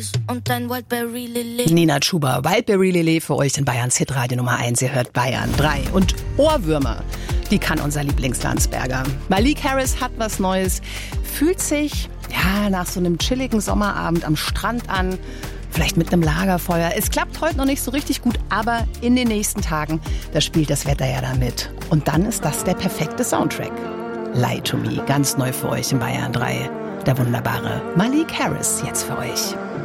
Strawberries und ein Wildberry Lillet. Nina Chuba, Wildberry Lillet für euch in Bayerns Hitradio Nummer 1. Ihr hört Bayern 3. Und Ohrwürmer, die kann unser Lieblingslandsberger. Malik Harris hat was Neues, fühlt sich nach so einem chilligen Sommerabend am Strand an, vielleicht mit einem Lagerfeuer. Es klappt heute noch nicht so richtig gut, aber in den nächsten Tagen, da spielt das Wetter ja da mit. Und dann ist das der perfekte Soundtrack. Lie to Me, ganz neu für euch in Bayern 3. Der wunderbare Malik Harris jetzt für euch.